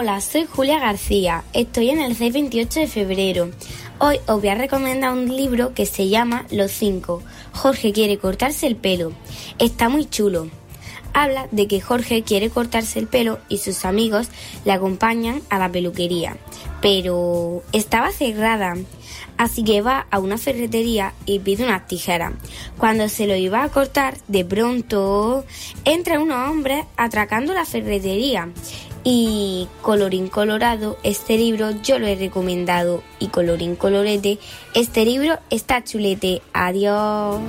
Hola, soy Julia García, estoy en el CEIP 28 de febrero. Hoy os voy a recomendar un libro que se llama Los 5. Jorge quiere cortarse el pelo. Está muy chulo. Habla de que Jorge quiere cortarse el pelo y sus amigos le acompañan a la peluquería, pero estaba cerrada, así que va a una ferretería y pide unas tijeras. Cuando se lo iba a cortar, de pronto entran unos hombres atracando la ferretería. Y colorín colorado, este libro yo lo he recomendado. Y colorín colorete, este libro está chulete. Adiós.